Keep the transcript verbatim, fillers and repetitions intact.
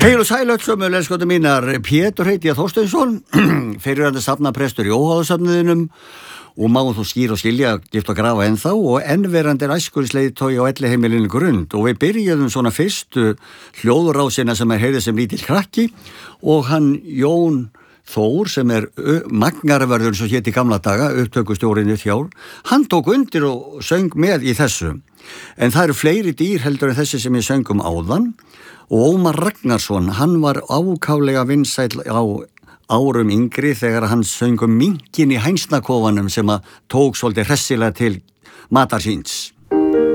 Heil og sæl öll sömuleiskotu mínar, Pétur heiti ég Þorsteinsson, fyrirverandi safnaprestur í Óháðasafniðinum og má þú skýra og skilja, gift og grafa ennþá og ennverandi æskurisleiðtogi á elliheimilinu Grund og við byrjuðum svona fyrstu hljóðurásina sem er heyrið sem lítill krakki og hann Jón Þór sem er magnarverður svo hétt í gamla daga, upptökustjórinu þjár, hann tók undir og söng með í þessu. En það eru fleiri dýr heldur en þessi sem ég söng um áðan og Ómar Ragnarsson, hann var ákaflega vinsæll á árum yngri þegar hann söng um minkin í hænsnakofanum sem að tók svolítið hressilega til matar síns.